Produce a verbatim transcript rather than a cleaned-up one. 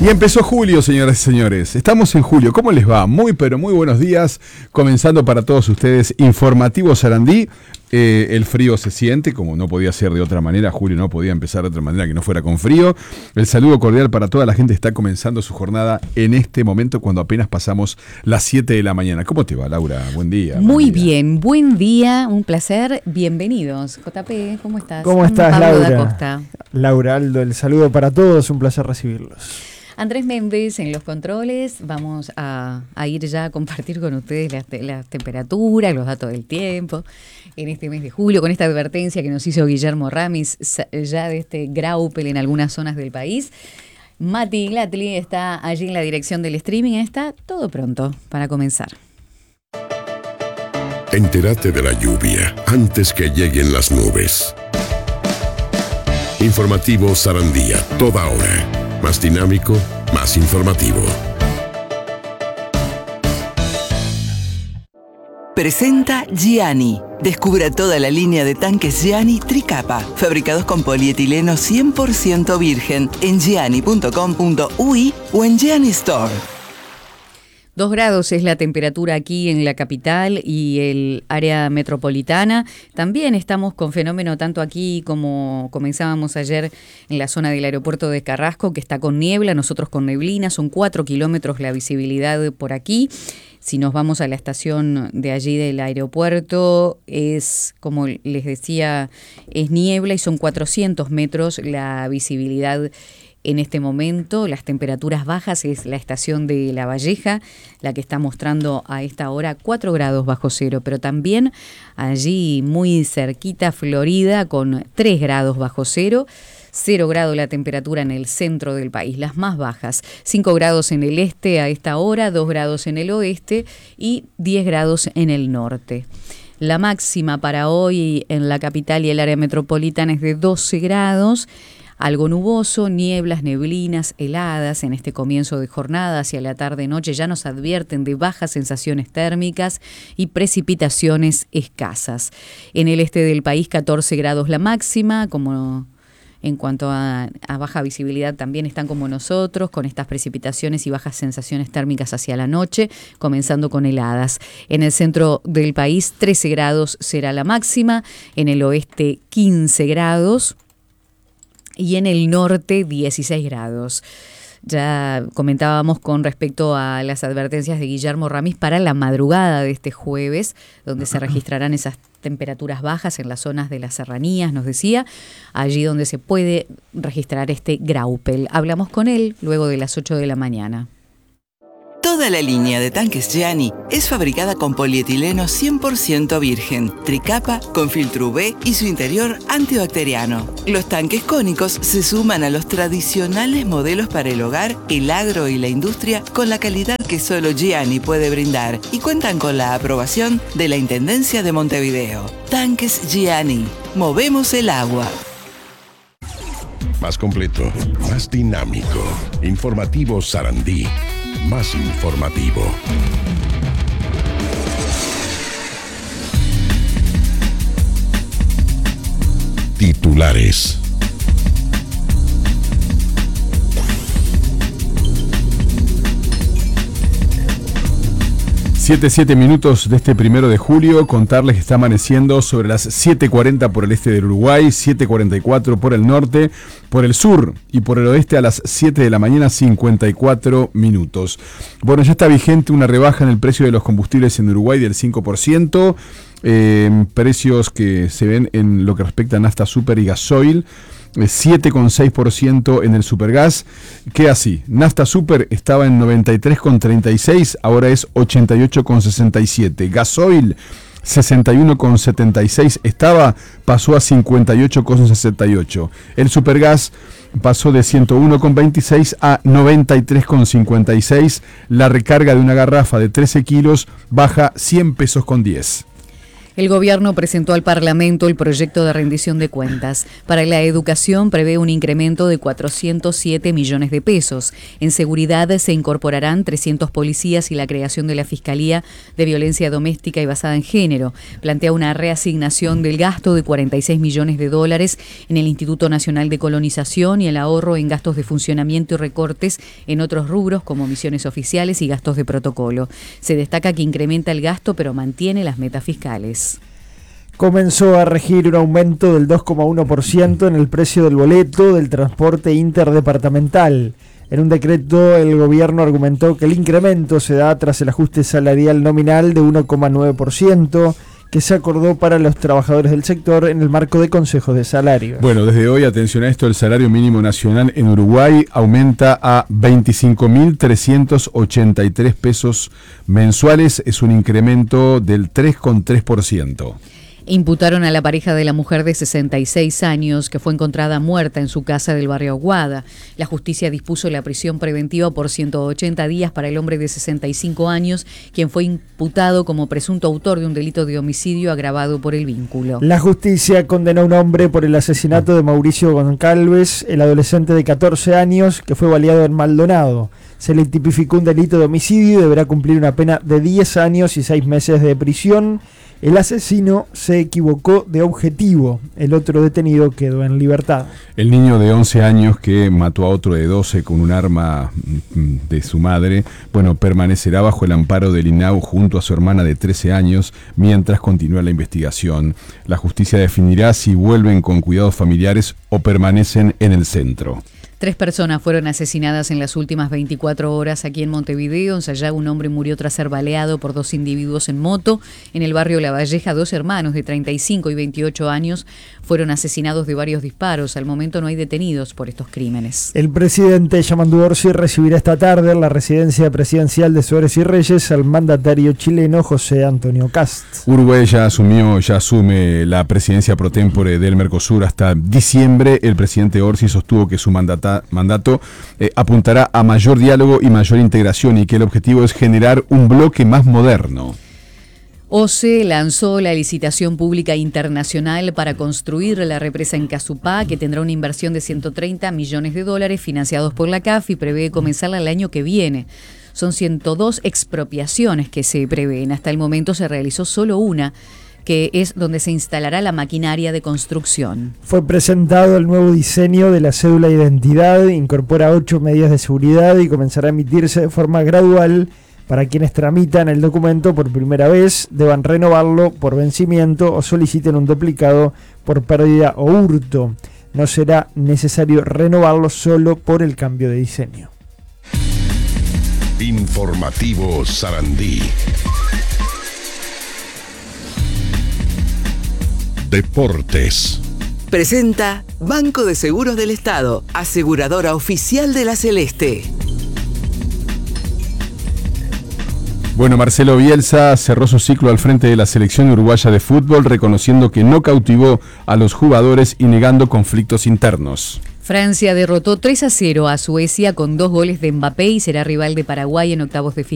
Y empezó julio, señoras y señores. Estamos en julio. ¿Cómo les va? Muy, pero muy buenos días. Comenzando para todos ustedes, Informativo Sarandí. Eh, el frío se siente, como no podía ser de otra manera. Julio no podía empezar de otra manera que no fuera con frío. El saludo cordial para toda la gente que está comenzando su jornada en este momento, cuando apenas pasamos las siete de la mañana. ¿Cómo te va, Laura? Buen día. Muy buen día. bien, buen día, un placer. Bienvenidos. J P, ¿cómo estás? ¿Cómo estás, Pablo Laura? Da Costa. Laura, Aldo, el saludo para todos, un placer recibirlos. Andrés Méndez en los controles. Vamos a, a ir ya a compartir con ustedes las la temperaturas, los datos del tiempo en este mes de julio, con esta advertencia que nos hizo Guillermo Ramis ya de este graupel en algunas zonas del país. Mati Glatli está allí en la dirección del streaming. Está todo pronto para comenzar. Entérate de la lluvia antes que lleguen las nubes. Informativo Sarandía, toda hora. Más dinámico, más informativo. Presenta Gianni. Descubra toda la línea de tanques Gianni Tricapa, fabricados con polietileno cien por ciento virgen en gianni punto com punto uy o en Gianni Store. Dos grados es la temperatura aquí en la capital y el área metropolitana. También estamos con fenómeno tanto aquí como comenzábamos ayer en la zona del aeropuerto de Carrasco, que está con niebla, nosotros con neblina. Son cuatro kilómetros la visibilidad por aquí. Si nos vamos a la estación de allí del aeropuerto, es, como les decía, es niebla y son cuatrocientos metros la visibilidad en este momento. Las temperaturas bajas es la estación de La Valleja, la que está mostrando a esta hora cuatro grados bajo cero, pero también allí muy cerquita Florida con tres grados bajo cero. Cero grado la temperatura en el centro del país, las más bajas. cinco grados en el este a esta hora, dos grados en el oeste y diez grados en el norte. La máxima para hoy en la capital y el área metropolitana es de doce grados. Algo nuboso, nieblas, neblinas, heladas en este comienzo de jornada hacia la tarde-noche ya nos advierten de bajas sensaciones térmicas y precipitaciones escasas. En el este del país catorce grados la máxima, como en cuanto a, a baja visibilidad también están como nosotros, con estas precipitaciones y bajas sensaciones térmicas hacia la noche, comenzando con heladas. En el centro del país trece grados será la máxima, en el oeste quince grados. Y en el norte dieciséis grados. Ya comentábamos con respecto a las advertencias de Guillermo Ramis para la madrugada de este jueves, donde se registrarán esas temperaturas bajas en las zonas de las serranías, nos decía, allí donde se puede registrar este graupel. Hablamos con él luego de las ocho de la mañana. Toda la línea de tanques Gianni es fabricada con polietileno cien por ciento virgen, tricapa con filtro U V y su interior antibacteriano. Los tanques cónicos se suman a los tradicionales modelos para el hogar, el agro y la industria con la calidad que solo Gianni puede brindar y cuentan con la aprobación de la Intendencia de Montevideo. Tanques Gianni. Movemos el agua. Más completo, más dinámico. Informativo Sarandí. Más informativo. Titulares. siete, siete minutos de este primero de julio. Contarles que está amaneciendo sobre las siete cuarenta por el este del Uruguay, siete cuarenta y cuatro por el norte, por el sur y por el oeste a las siete de la mañana, cincuenta y cuatro minutos. Bueno, ya está vigente una rebaja en el precio de los combustibles en Uruguay del cinco por ciento. Eh, precios que se ven en lo que respecta a nafta super y gasoil. siete coma seis por ciento en el Supergas, que así, nafta super estaba en noventa y tres coma treinta y seis, ahora es ochenta y ocho coma sesenta y siete, gasoil sesenta y uno coma setenta y seis estaba, pasó a cincuenta y ocho coma sesenta y ocho, el Supergas pasó de ciento uno coma veintiséis a noventa y tres coma cincuenta y seis, la recarga de una garrafa de trece kilos baja cien pesos con diez. El gobierno presentó al Parlamento el proyecto de rendición de cuentas. Para la educación prevé un incremento de cuatrocientos siete millones de pesos. En seguridad se incorporarán trescientos policías y la creación de la Fiscalía de Violencia Doméstica y Basada en Género. Plantea una reasignación del gasto de cuarenta y seis millones de dólares en el Instituto Nacional de Colonización y el ahorro en gastos de funcionamiento y recortes en otros rubros como misiones oficiales y gastos de protocolo. Se destaca que incrementa el gasto pero mantiene las metas fiscales. Comenzó a regir un aumento del dos coma uno por ciento en el precio del boleto del transporte interdepartamental. En un decreto, el gobierno argumentó que el incremento se da tras el ajuste salarial nominal de uno coma nueve por ciento que se acordó para los trabajadores del sector en el marco de consejos de salario. Bueno, desde hoy, atención a esto, el salario mínimo nacional en Uruguay aumenta a veinticinco mil trescientos ochenta y tres pesos mensuales, es un incremento del tres coma tres por ciento. Imputaron a la pareja de la mujer de sesenta y seis años que fue encontrada muerta en su casa del barrio Aguada. La justicia dispuso la prisión preventiva por ciento ochenta días para el hombre de sesenta y cinco años, quien fue imputado como presunto autor de un delito de homicidio agravado por el vínculo. La justicia condenó a un hombre por el asesinato de Mauricio Goncalves, el adolescente de catorce años que fue baleado en Maldonado. Se le tipificó un delito de homicidio y deberá cumplir una pena de diez años y seis meses de prisión. El asesino se equivocó de objetivo. El otro detenido quedó en libertad. El niño de once años que mató a otro de doce con un arma de su madre, bueno, permanecerá bajo el amparo del I N A U junto a su hermana de trece años mientras continúa la investigación. La justicia definirá si vuelven con cuidados familiares o permanecen en el centro. Tres personas fueron asesinadas en las últimas veinticuatro horas aquí en Montevideo. En Sayago, un hombre murió tras ser baleado por dos individuos en moto. En el barrio La Valleja, dos hermanos de treinta y cinco y veintiocho años fueron asesinados de varios disparos. Al momento no hay detenidos por estos crímenes. El presidente Yamandu Orsi recibirá esta tarde en la residencia presidencial de Suárez y Reyes al mandatario chileno José Antonio Kast. Uruguay ya asumió, ya asume la presidencia pro tempore del Mercosur hasta diciembre. El presidente Orsi sostuvo que su mandata mandato eh, apuntará a mayor diálogo y mayor integración y que el objetivo es generar un bloque más moderno. O C E lanzó la licitación pública internacional para construir la represa en Casupá, que tendrá una inversión de ciento treinta millones de dólares financiados por la C A F y prevé comenzarla el año que viene. Son ciento dos expropiaciones que se prevén. Hasta el momento se realizó solo una, que es donde se instalará la maquinaria de construcción. Fue presentado el nuevo diseño de la cédula de identidad, incorpora ocho medidas de seguridad y comenzará a emitirse de forma gradual para quienes tramitan el documento por primera vez, deban renovarlo por vencimiento o soliciten un duplicado por pérdida o hurto. No será necesario renovarlo solo por el cambio de diseño. Informativo Sarandí. Deportes. Presenta Banco de Seguros del Estado, aseguradora oficial de la Celeste. Bueno, Marcelo Bielsa cerró su ciclo al frente de la selección uruguaya de fútbol, reconociendo que no cautivó a los jugadores y negando conflictos internos. Francia derrotó tres a cero a Suecia con dos goles de Mbappé y será rival de Paraguay en octavos de final.